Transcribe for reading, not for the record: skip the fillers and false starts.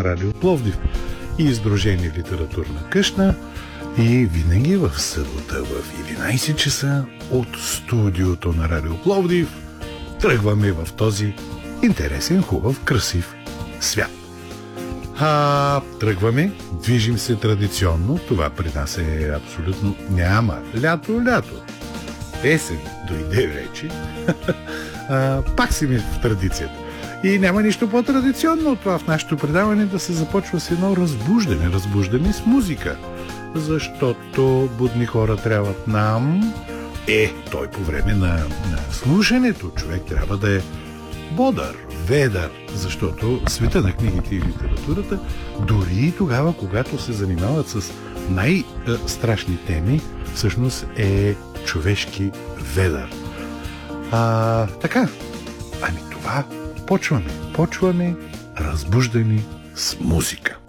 на Радио Пловдив и Издружение Литературна къща, и винаги в събота в 11 часа от студиото на Радио Пловдив тръгваме в този интересен, хубав, красив свят. Тръгваме, движим се традиционно. Това при нас е абсолютно няма. Лято. Есен дойде вече. Пак си ми в традицията. И няма нищо по-традиционно от това в нашето предаване да се започва с едно разбуждане с музика. Защото будни хора трябват нам. Той по време на слушането човек трябва да е бодър, ведър, защото света на книгите и литературата, дори и тогава, когато се занимават с най-страшни теми, всъщност е човешки ведър. Така, това почваме разбуждани с музика.